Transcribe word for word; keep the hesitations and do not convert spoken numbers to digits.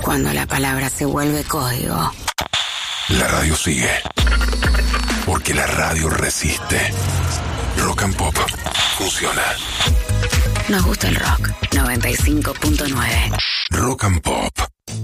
Cuando la palabra se vuelve código. La radio sigue. Porque la radio resiste. Rock and Pop funciona. Nos gusta el rock. noventa y cinco punto nueve. Rock and Pop.